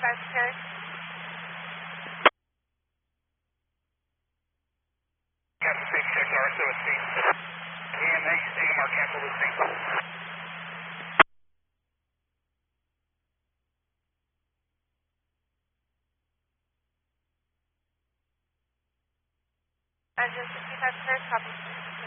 Secretary. Captain Space check RSOSC. AMA, AMR cancel the sync. Engine 65 clear, copy.